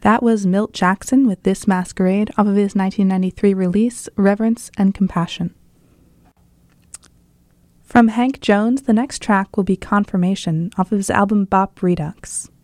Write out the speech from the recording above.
That was Milt Jackson with This Masquerade off of his 1993 release, Reverence and Compassion. From Hank Jones, the next track will be Confirmation off of his album Bop Redux.